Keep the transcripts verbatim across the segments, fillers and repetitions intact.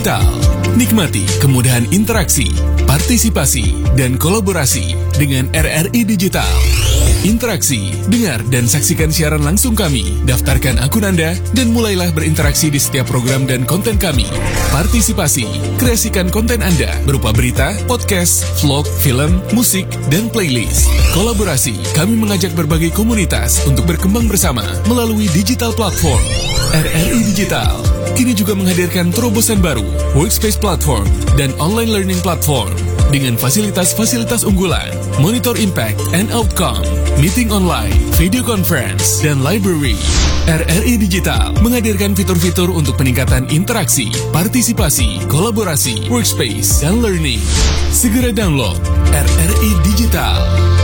Digital. Nikmati kemudahan interaksi, partisipasi, dan kolaborasi dengan R R I Digital. Interaksi, dengar dan saksikan siaran langsung kami, daftarkan akun Anda, dan mulailah berinteraksi di setiap program dan konten kami. Partisipasi, kreasikan konten Anda berupa berita, podcast, vlog, film, musik, dan playlist. Kolaborasi, kami mengajak berbagai komunitas untuk berkembang bersama melalui digital platform. R R I Digital kini juga menghadirkan terobosan baru, workspace platform, dan online learning platform dengan fasilitas-fasilitas unggulan, monitor impact and outcome, meeting online, video conference, dan library. R R I Digital menghadirkan fitur-fitur untuk peningkatan interaksi, partisipasi, kolaborasi, workspace, dan learning. Segera download R R I Digital.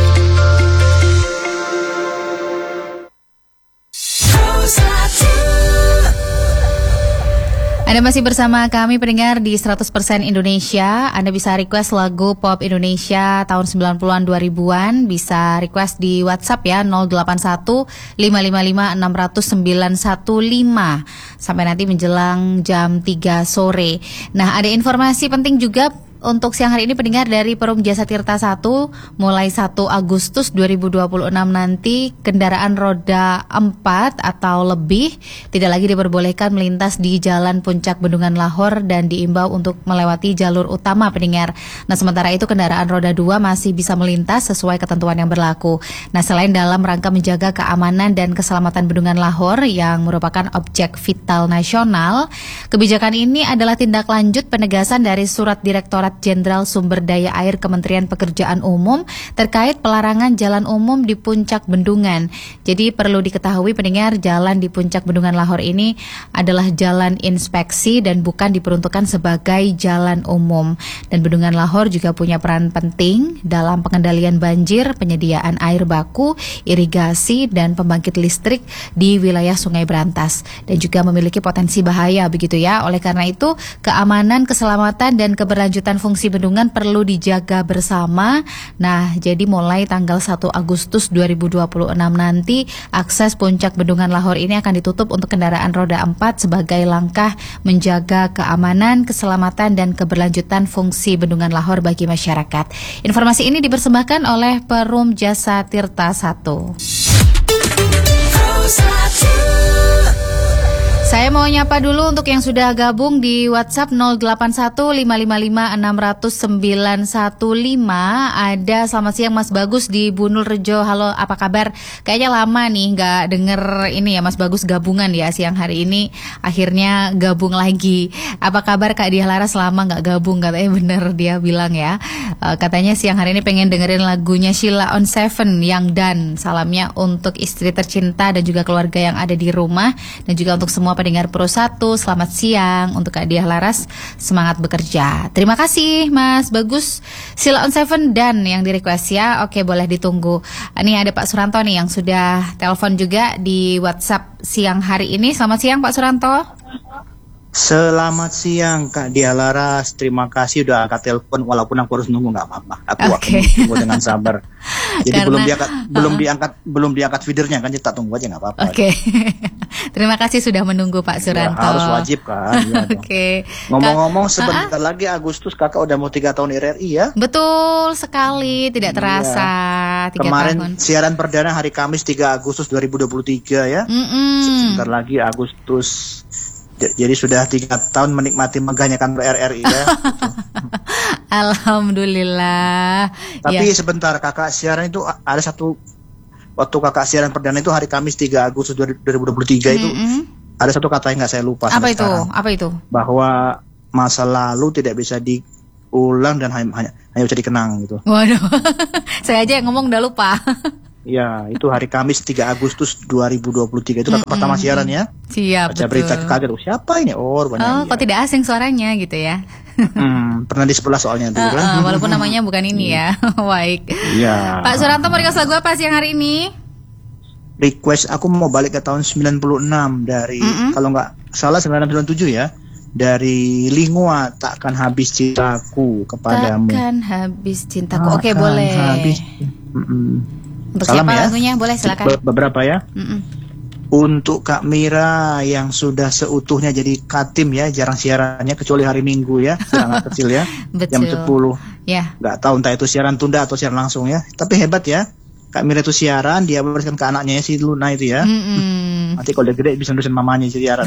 Anda masih bersama kami pendengar di seratus persen Indonesia. Anda bisa request lagu pop Indonesia tahun sembilan puluhan dua ribuan. Bisa request di WhatsApp ya nol delapan satu lima lima lima enam nol nol sembilan satu lima sampai nanti menjelang jam tiga sore. Nah, ada informasi penting juga untuk siang hari ini pendengar dari Perum Jasa Tirta satu, mulai satu Agustus dua ribu dua puluh enam nanti kendaraan roda empat atau lebih tidak lagi diperbolehkan melintas di Jalan Puncak Bendungan Lahor dan diimbau untuk melewati jalur utama pendengar. Nah, sementara itu kendaraan roda dua masih bisa melintas sesuai ketentuan yang berlaku. Nah, selain dalam rangka menjaga keamanan dan keselamatan Bendungan Lahor yang merupakan objek vital nasional, kebijakan ini adalah tindak lanjut penegasan dari Surat Direktorat Jenderal Sumber Daya Air Kementerian Pekerjaan Umum terkait pelarangan jalan umum di Puncak Bendungan. Jadi perlu diketahui pendengar, jalan di Puncak Bendungan Lahor ini adalah jalan inspeksi dan bukan diperuntukkan sebagai jalan umum. Dan Bendungan Lahor juga punya peran penting dalam pengendalian banjir, penyediaan air baku, irigasi, dan pembangkit listrik di wilayah Sungai Berantas. Dan juga memiliki potensi bahaya begitu ya. Oleh karena itu, keamanan, keselamatan, dan keberlanjutan fungsi bendungan perlu dijaga bersama. Nah, jadi mulai tanggal satu Agustus dua ribu dua puluh enam nanti, akses Puncak Bendungan Lahor ini akan ditutup untuk kendaraan roda empat sebagai langkah menjaga keamanan, keselamatan, dan keberlanjutan fungsi Bendungan Lahor bagi masyarakat. Informasi ini dipersembahkan oleh Perum Jasa Tirta satu. Saya mau nyapa dulu untuk yang sudah gabung di WhatsApp nol delapan satu lima lima lima enam nol nol sembilan satu lima. Ada selamat siang Mas Bagus di Bunul Rejo. Halo, apa kabar? Kayaknya lama nih nggak denger ini ya Mas Bagus gabungan ya siang hari ini. Akhirnya gabung lagi. Apa kabar Kak Diah Laras selama nggak gabung? Katanya bener dia bilang ya. Uh, katanya siang hari ini pengen dengerin lagunya Sheila on Seven yang Dan. Salamnya untuk istri tercinta dan juga keluarga yang ada di rumah dan juga untuk semua pendengar Pro satu, selamat siang untuk Kak Diah Laras, semangat bekerja. Terima kasih Mas Bagus. Sheila on Seven Dan yang di request ya. Oke, boleh ditunggu. Ini ada Pak Suranto nih yang sudah telepon juga di WhatsApp siang hari ini. Selamat siang Pak Suranto. Selamat siang Kak Diah Laras, terima kasih udah angkat telepon walaupun aku harus nunggu, nggak apa-apa. Aku okay. akan tunggu dengan sabar. Jadi Karena, belum diangkat, uh, belum diangkat, belum diangkat feedernya kan, jadi tak tunggu aja nggak apa-apa. Oke, okay. Terima kasih sudah menunggu Pak Suranto. Ya, harus wajib kan. Ya, Oke. Okay. Ngomong-ngomong sebentar uh-uh. lagi Agustus kakak udah mau tiga tahun R R I ya? Betul sekali, tidak terasa. Iya. Kemarin tahun. Siaran perdana hari Kamis tiga Agustus dua ribu dua puluh tiga ya. Mm-mm. Sebentar lagi Agustus. Jadi sudah tiga tahun menikmati megahnya kantor R R I ya. Alhamdulillah. Tapi ya. Sebentar kakak siaran itu ada satu waktu kakak siaran perdana itu hari Kamis tiga Agustus dua ribu dua puluh tiga itu mm-hmm. ada satu kata yang nggak saya lupa. Apa itu? Sekarang. Apa itu? Bahwa masa lalu tidak bisa diulang dan hanya hanya, hanya bisa dikenang gitu. Waduh, saya aja yang ngomong udah lupa. Ya, itu hari Kamis tiga Agustus dua ribu dua puluh tiga itu kakak mm-hmm. pertama siaran ya. Siap, baca berita kaget, oh, siapa ini? Oh, banyak. Oh, kok tidak asing suaranya gitu ya. hmm, pernah di sebelah soalnya dulu uh, kan. Uh, walaupun namanya bukan ini ya. Baik. Iya. Pak Suranto mau request lagu apa siang hari ini? Request aku mau balik ke tahun sembilan puluh enam dari mm-hmm. kalau nggak salah sembilan puluh tujuh ya. Dari Lingua, takkan habis cintaku kepadamu. Takkan habis cintaku. Oke, okay, boleh. Habis. Mm-mm. Untuk Salam siapa ya. lagunya? Boleh silakan. Be- beberapa ya. Mm-mm. Untuk Kak Mira yang sudah seutuhnya jadi Katim ya, jarang siarannya kecuali hari Minggu ya, siaran kecil ya, jam sepuluh. Ya. Nggak tahu entah itu siaran tunda atau siaran langsung ya. Tapi hebat ya, Kak Mira itu siaran, dia berikan ke anaknya ya, si Luna itu ya. Mm-mm. Nanti kalau dia gede bisa nurusin mamanya siaran.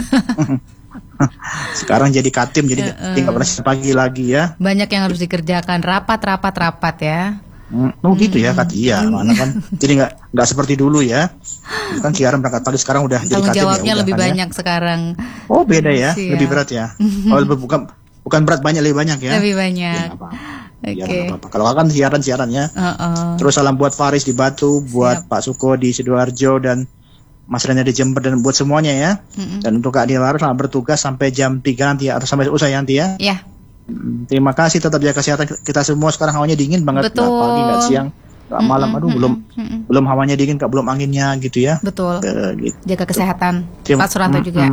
Sekarang jadi Katim, jadi uh, uh. nggak pernah pagi lagi ya. Banyak yang harus dikerjakan, rapat, rapat, rapat ya. Oh gitu ya, Kat. Iya, mana kan. Jadi nggak nggak seperti dulu ya. Kan siaran berangkat pagi, sekarang udah jadi Katim. Jawabnya ya, lebih kan, banyak ya. Sekarang. Oh beda ya, Siap. Lebih berat ya. Oh bukan bukan berat banyak, lebih banyak ya. Lebih banyak. Ya, Oke. Okay. Ya, kalau kan siaran-siaran ya. Uh-uh. Terus salam buat Faris di Batu, buat Siap. Pak Suko di Sidoarjo dan Mas Rena di Jember dan buat semuanya ya. Mm-mm. Dan untuk Kak Dilara selamat bertugas sampai jam tiga nanti ya, atau sampai usai nanti ya. Iya. Terima kasih, tetap jaga kesehatan kita semua. Sekarang hawanya dingin banget, nggak pagi nggak siang nggak malam, aduh mm-mm, belum mm-mm. belum hawanya dingin, Kak, belum anginnya gitu ya. Betul. Uh, gitu. Jaga kesehatan. Terima, Pak Suranto juga.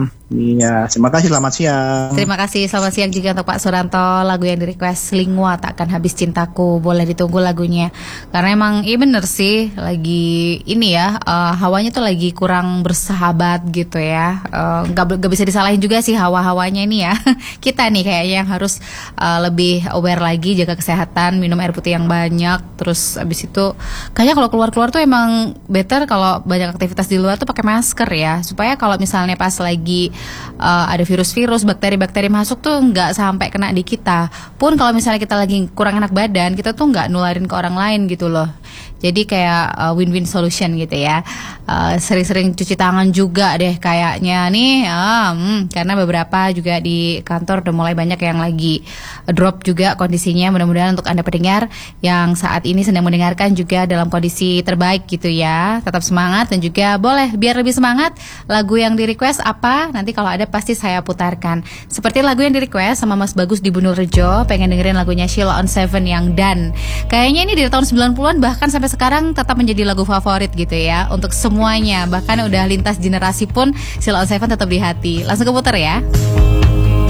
Iya, terima kasih, selamat siang. Terima kasih, selamat siang juga untuk Pak Suranto. Lagu yang di request Lingua Takkan Habis Cintaku, boleh ditunggu lagunya. Karena emang iya bener sih, lagi ini ya, uh, hawanya tuh lagi kurang bersahabat gitu ya. uh, Gak, gak bisa disalahin juga sih hawa-hawanya ini ya. Kita nih kayaknya yang harus uh, lebih aware lagi, jaga kesehatan, minum air putih yang banyak. Terus abis itu kayaknya kalau keluar-keluar tuh emang better kalau banyak aktivitas di luar tuh pakai masker ya, supaya kalau misalnya pas lagi uh, ada virus-virus, bakteri-bakteri masuk tuh nggak sampai kena di kita. Pun kalau misalnya kita lagi kurang enak badan, kita tuh nggak nularin ke orang lain gitu loh. Jadi kayak uh, win-win solution gitu ya. uh, Sering-sering cuci tangan juga deh kayaknya nih, um, karena beberapa juga di kantor udah mulai banyak yang lagi drop juga kondisinya. Mudah-mudahan untuk Anda pendengar yang saat ini sedang mendengarkan juga dalam kondisi terbaik gitu ya. Tetap semangat, dan juga boleh biar lebih semangat, lagu yang di request apa, nanti kalau ada pasti saya putarkan. Seperti lagu yang di request sama Mas Bagus di Bunurrejo, pengen dengerin lagunya Sheila on Seven yang Dan. Kayaknya ini dari tahun sembilan puluhan bahkan sampai sekarang tetap menjadi lagu favorit gitu ya untuk semuanya. Bahkan udah lintas generasi pun Sheila on Seven tetap di hati. Langsung keputar ya.